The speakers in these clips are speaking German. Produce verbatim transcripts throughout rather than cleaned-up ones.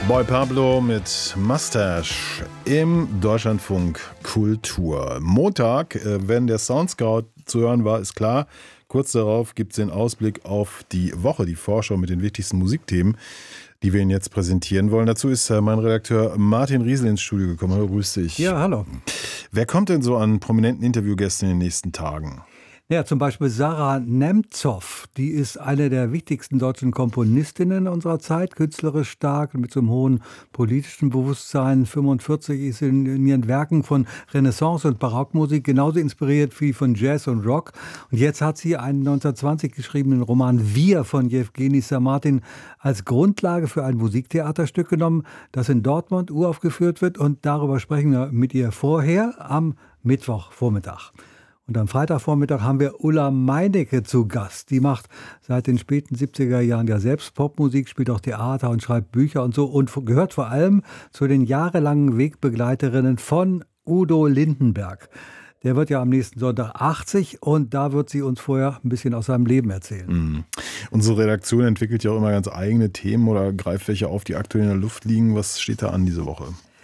Boy Pablo mit Mustache im Deutschlandfunk Kultur. Montag, äh, wenn der Soundscout zu hören war, ist klar. Kurz darauf gibt es den Ausblick auf die Woche, die Vorschau mit den wichtigsten Musikthemen, die wir Ihnen jetzt präsentieren wollen. Dazu ist äh, mein Redakteur Martin Riesel ins Studio gekommen. Hallo, grüß dich. Ja, hallo. Wer kommt denn so an prominenten Interviewgästen in den nächsten Tagen? Ja, zum Beispiel Sarah Nemtsov, die ist eine der wichtigsten deutschen Komponistinnen unserer Zeit, künstlerisch stark mit so einem hohen politischen Bewusstsein. fünfundvierzig ist in, in ihren Werken von Renaissance- und Barockmusik genauso inspiriert wie von Jazz und Rock. Und jetzt hat sie einen neunzehnhundertzwanzig geschriebenen Roman Wir von Jewgeni Sarmatin als Grundlage für ein Musiktheaterstück genommen, das in Dortmund uraufgeführt wird. Und darüber sprechen wir mit ihr vorher am Mittwochvormittag. Und am Freitagvormittag haben wir Ulla Meinecke zu Gast. Die macht seit den späten siebziger Jahren ja selbst Popmusik, spielt auch Theater und schreibt Bücher und so und gehört vor allem zu den jahrelangen Wegbegleiterinnen von Udo Lindenberg. Der wird ja am nächsten Sonntag achtzig und da wird sie uns vorher ein bisschen aus seinem Leben erzählen. Mhm. Unsere Redaktion entwickelt ja auch immer ganz eigene Themen oder greift welche auf, die aktuell in der Luft liegen. Was steht da an diese Woche?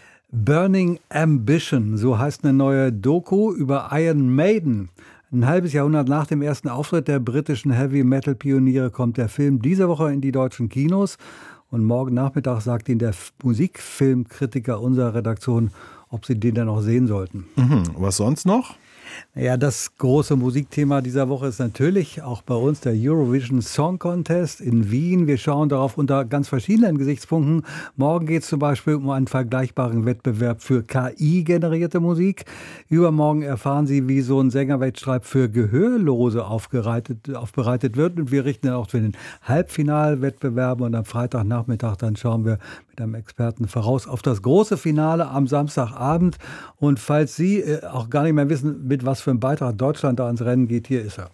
Burning Ambition, so heißt eine neue Doku über Iron Maiden. Ein halbes Jahrhundert nach dem ersten Auftritt der britischen Heavy-Metal-Pioniere kommt der Film diese Woche in die deutschen Kinos. Und morgen Nachmittag sagt Ihnen der Musikfilmkritiker unserer Redaktion, ob Sie den dann noch sehen sollten. Mhm. Was sonst noch? Ja, das große Musikthema dieser Woche ist natürlich auch bei uns der Eurovision Song Contest in Wien. Wir schauen darauf unter ganz verschiedenen Gesichtspunkten. Morgen geht es zum Beispiel um einen vergleichbaren Wettbewerb für K I-generierte Musik. Übermorgen erfahren Sie, wie so ein Sängerwettstreit für Gehörlose aufbereitet, aufbereitet wird. Und wir richten dann auch für den Halbfinalwettbewerb. Und am Freitagnachmittag dann schauen wir mit einem Experten voraus auf das große Finale am Samstagabend. Und falls Sie äh, auch gar nicht mehr wissen, mit was für einem Beitrag Deutschland da ans Rennen geht, hier ist er.